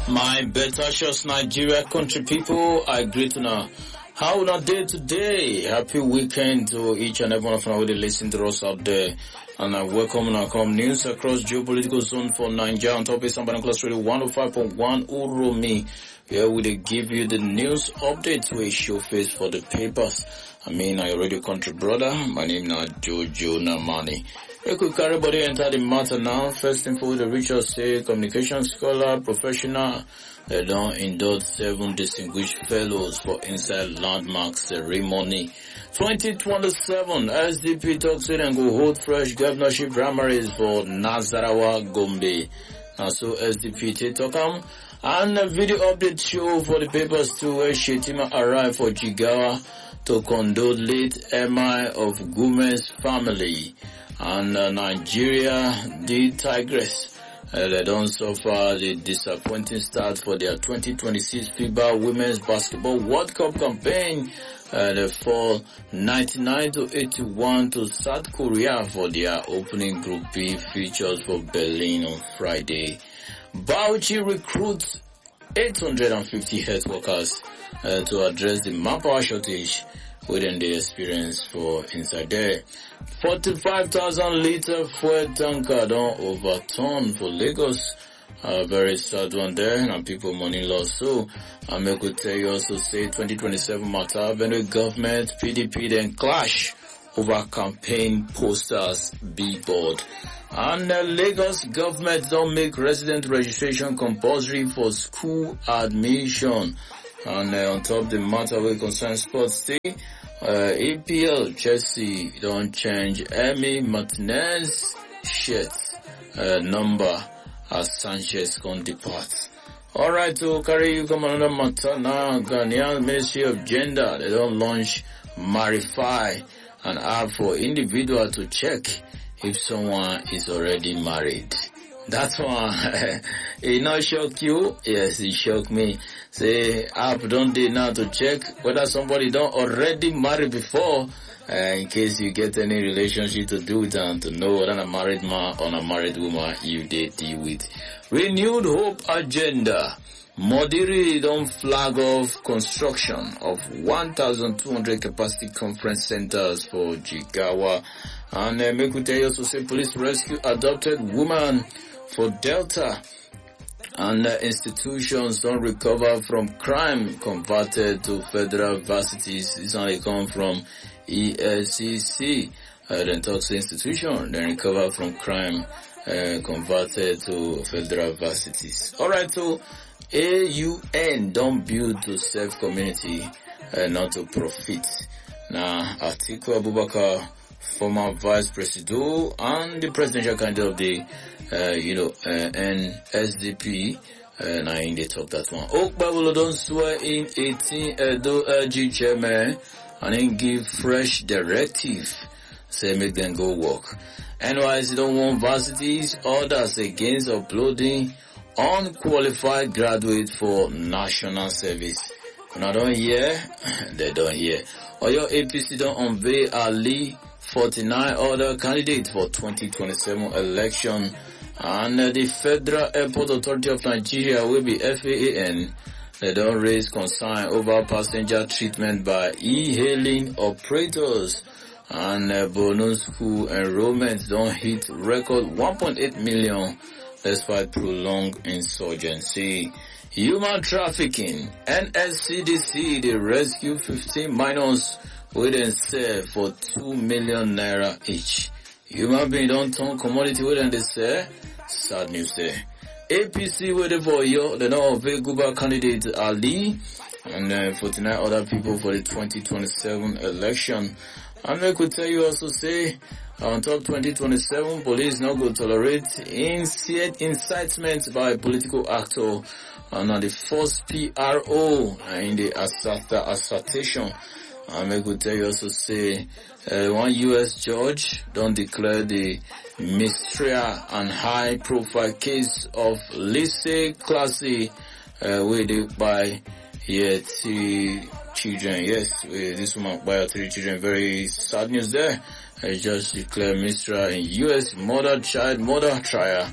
My Betashos Nigeria country people, I greet you now. How are day today? Happy weekend to each and every one of you who listen to us out there. And I welcome and welcome news across geopolitical zone for Nigeria on top of Sambana Class Radio 105.1 Uromi. Here we give you the news update to a show face for the papers. I radio country brother. My name is Jojo Namani. We could carry body enter the matter now. First thing for the Richard say communication scholar, professional. They don't indulge 7 distinguished fellows for inside landmark ceremony. 2027 SDP talks in and go hold fresh governorship primaries for Nazarawa Gombe. And so SDP talk and a video update show for the papers too where Shetima arrived for Jigawa to condole late MI of Gume's family. And Nigeria, the Tigress, they don't suffer the disappointing start for their 2026 FIBA Women's Basketball World Cup campaign. They fall 99-81 to South Korea for their opening Group B features for Berlin on Friday. Bauchi recruits 850 health workers to address the manpower shortage within the experience for inside there. 45,000 liter fuel tanker don't overturn for Lagos. Very sad one there, and people money lost. So, I could tell you also say 2027 matter, Benue government, PDP then clash over campaign posters, billboard. And Lagos government don't make resident registration compulsory for school admission. And on top of the matter we concern sports day, APL Chelsea don't change Emi Martinez shirt number as Sanchez can depart. Alright, to carry you come another matter now. Ghanaian Ministry of Gender, they don't launch Marify, an app for individual to check if someone is already married. That one, it not shock you? Yes, it shocked me. Say, app don't do now to check whether somebody don't already marry before, in case you get any relationship to do with and to know whether a married man or a married woman you deal with. Renewed Hope Agenda. Modiri don't flag off construction of 1,200 capacity conference centers for Jigawa. And make we tell you also say police rescue adopted woman for Delta. And institutions don't recover from crime converted to federal varsities. This only come from ESCC. Then talks institution, then recover from crime converted to federal varsities. Alright, so AUN don't build to serve community, not to profit. Now, Atiku Abubakar, former vice president and the presidential candidate of the NSDP, now in the talk that one. Oak Babylon don't swear in 18 Edo LG chairman and then give fresh directive, say make them go work. NYC don't want varsities, orders against uploading unqualified graduate for national service. When I don't hear, they don't hear. Or your APC don't unveil Ali 49 other candidates for 2027 election. And the Federal Airport Authority of Nigeria will be FAAN. They don't raise concern over passenger treatment by e-hailing operators. And Borno school enrollments don't hit record 1.8 million despite prolonged insurgency. Human trafficking. NSCDC, they rescue 15 minors within sell for 2 million naira each. Human being don't turn commodity within the sell. Sad news there. APC waiting for you. They don't avail Guba candidate Ali and 49 other people for the 2027 election. And I could tell you also say on top 2027 police not going to tolerate incitement by political actor and on the first PRO in the assertion. And I could tell you also say one US judge don't declare the Mistria and high profile case of Lise Classy with by 3 children. Yes, this woman by 3 children. Very sad news there. Just declared Mistria in US murder trial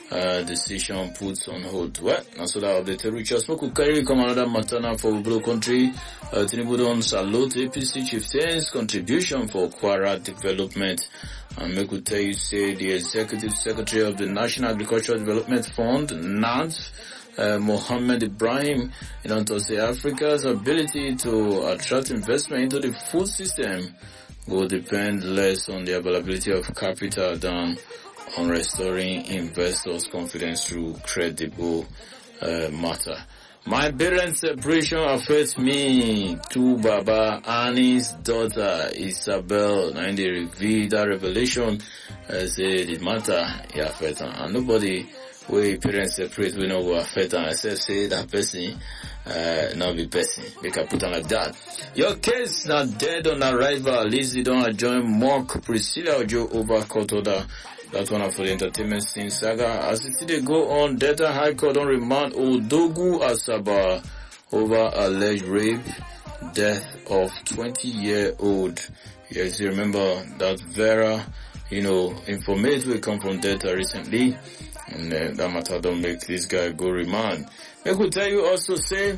decision put on hold. Well, that's what I updated. Richard Smoke will carry come another matter now for Ublo country. Tinubu don salute APC chieftains contribution for Kwara development. And make we tell you, say the Executive Secretary of the National Agricultural Development Fund, NADF, Mohammed Ibrahim, to say Africa's ability to attract investment into the food system will depend less on the availability of capital than on restoring investors' confidence through credible matter. My parents' separation affects me too, Baba. Annie's daughter, Isabel, and they revealed that revelation, say the matter, affect her. And nobody, where parents separate, we know will affect her, except say that person, not be person. Make her put on like that. Your case not dead on arrival. Lizzie don't join Mark Priscilla Ojo over court order. That's one for the entertainment scene saga. As it they go on, Delta High Court on remand Odogu Asaba over alleged rape, death of 20-year-old. Yes, you remember that Vera, information will come from Delta recently, and that matter don't make this guy go remand. I could tell you also say,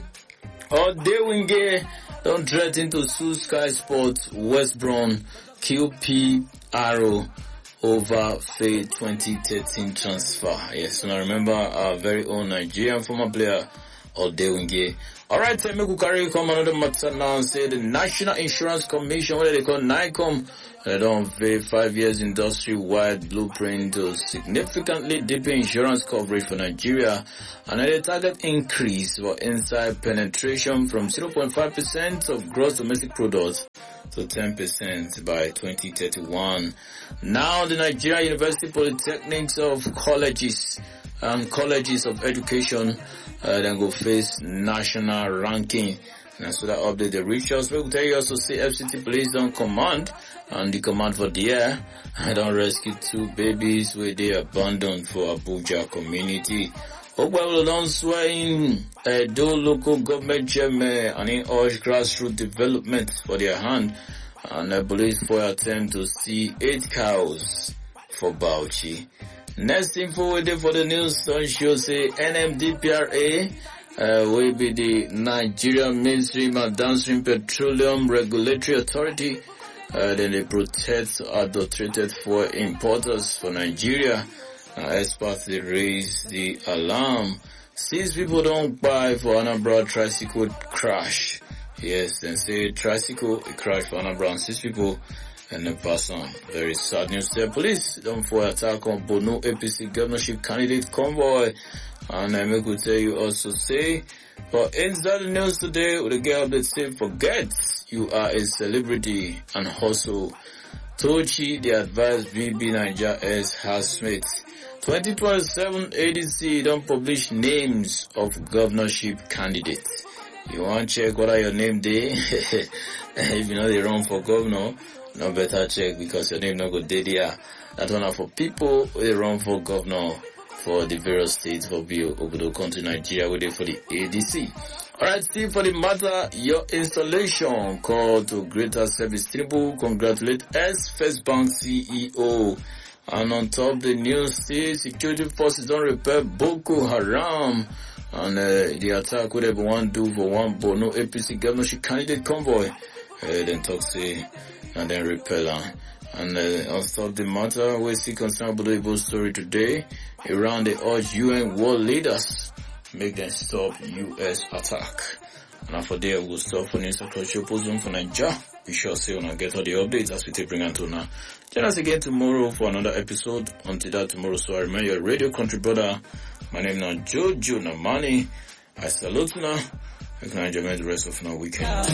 Odewinge don't threaten to sue Sky Sports, West Brom, QP Arrow over Faye 2013 transfer. Yes, and I remember our very own Nigerian former player, Odewinge. Alright, make we carry come another matter now and say the National Insurance Commission, what they call NICOM, they don't unveil 5 years industry-wide blueprint to significantly deepen insurance coverage for Nigeria, and they target increase for inside penetration from 0.5% of gross domestic product to 10% by 2031. Now the Nigeria University Polytechnics of Colleges and Colleges of Education then go face national ranking. And so that update the rituals. We will tell you also say FCT Police don't command, and the command for the air don't rescue 2 babies where they abandoned for Abuja community. Ogwalo don't swear in Edo local government chairman and in urge grassroots development for their hand, and the police for attempt to see 8 cows for Bauchi. Next info we for the news don't show say NMDPRA will be the Nigerian Mainstream and Downstream Petroleum Regulatory Authority. Then they protect adulterated fuel importers for Nigeria. Experts they raise the alarm. 6 people don't buy for Anambra tricycle crash. Yes, then say tricycle crash for Anambra and 6 people and the person. Very sad news there. Police don't for attack on Bono APC governorship candidate convoy. And I could tell you also say, for inside the news today, with the girl that say, forget you are a celebrity and hustle. Tochi, the advised BB Niger as housemates. 2027 ADC don't publish names of governorship candidates. You want to check what are your name there? If you know they run for governor, no better check because your name not go dead here. That one are for people who run for governor for the various states for Obodo country Nigeria waiting for the ADC. Alright, still for the matter, your installation call to Greater Service Tinubu congratulate First Bank CEO. And on top the news, still security forces don't repair Boko Haram. And the attack would everyone do for one Bono APC governorship candidate convoy. Then talk say and then repel her. And on top the matter, we see concern about the Igbo story today. Iran they urge UN world leaders make them stop US attack. And for there we'll stop for news across your position for Nigeria. We shall see when I get all the updates as we take bring on to now. Join us again tomorrow for another episode. Until that tomorrow, so I remain your radio country brother. My name is Jojo Namani. I salute now. I can enjoy the rest of our weekend.